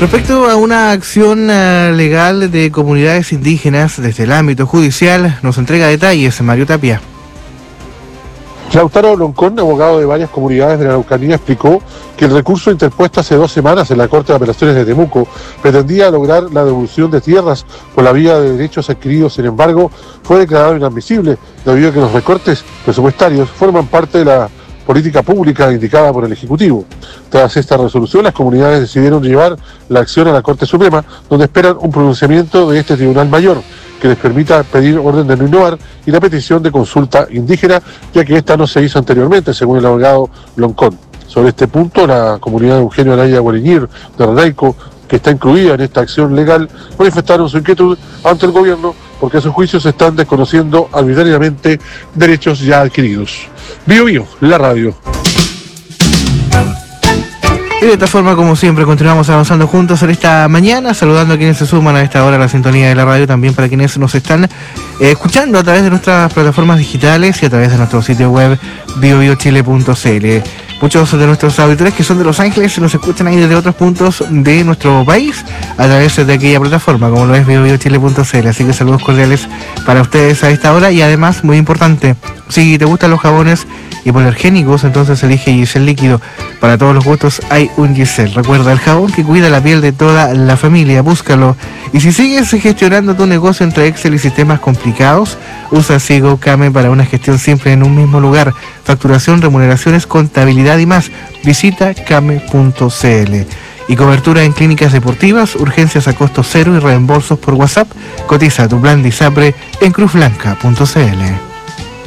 Respecto a una acción legal de comunidades indígenas desde el ámbito judicial, nos entrega detalles Mario Tapia. Lautaro Loncón, abogado de varias comunidades de la Araucanía, explicó que el recurso interpuesto hace 2 semanas en la Corte de Apelaciones de Temuco pretendía lograr la devolución de tierras por la vía de derechos adquiridos. Sin embargo, fue declarado inadmisible debido a que los recortes presupuestarios forman parte de la política pública indicada por el Ejecutivo. Tras esta resolución, las comunidades decidieron llevar la acción a la Corte Suprema, donde esperan un pronunciamiento de este Tribunal Mayor que les permita pedir orden de no innovar y la petición de consulta indígena, ya que esta no se hizo anteriormente, según el abogado Loncón. Sobre este punto, la comunidad de Eugenio Araya Guariñir de Radaico, que está incluida en esta acción legal, manifestaron su inquietud ante el gobierno porque a sus juicios se están desconociendo arbitrariamente derechos ya adquiridos. Bio Bio, la radio. Y de esta forma, como siempre, continuamos avanzando juntos en esta mañana, saludando a quienes se suman a esta hora a la sintonía de la radio, también para quienes nos están escuchando a través de nuestras plataformas digitales y a través de nuestro sitio web biobiochile.cl. Muchos de nuestros auditores que son de Los Ángeles nos escuchan ahí desde otros puntos de nuestro país a través de aquella plataforma, como lo es biobiochile.cl. Así que saludos cordiales para ustedes a esta hora y además, muy importante, si te gustan los jabones hipoalergénicos, entonces elige Gisel Líquido. Para todos los gustos hay un Gisel. Recuerda, el jabón que cuida la piel de toda la familia, búscalo. Y si sigues gestionando tu negocio entre Excel y sistemas complicados, usa Sigo Kame para una gestión siempre en un mismo lugar. Facturación, remuneraciones, contabilidad y más. Visita kame.cl. Y cobertura en clínicas deportivas, urgencias a costo cero y reembolsos por WhatsApp. Cotiza tu plan de ISAPRE en cruzblanca.cl.